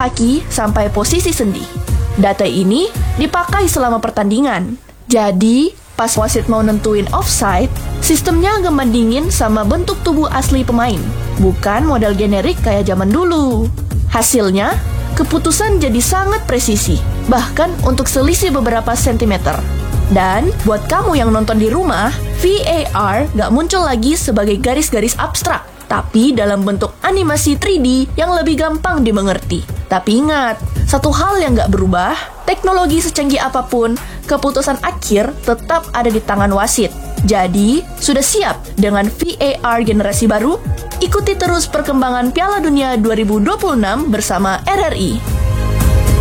kaki sampai posisi sendi. Data ini dipakai selama pertandingan. Jadi, pas wasit mau nentuin offside, sistemnya ngebandingin sama bentuk tubuh asli pemain, bukan model generik kayak zaman dulu. Hasilnya, keputusan jadi sangat presisi, bahkan untuk selisih beberapa sentimeter. Dan buat kamu yang nonton di rumah, VAR gak muncul lagi sebagai garis-garis abstrak, tapi dalam bentuk animasi 3D yang lebih gampang dimengerti. Tapi ingat, satu hal yang gak berubah, teknologi secanggih apapun, keputusan akhir tetap ada di tangan wasit. Jadi, sudah siap dengan VAR generasi baru? Ikuti terus perkembangan Piala Dunia 2026 bersama RRI.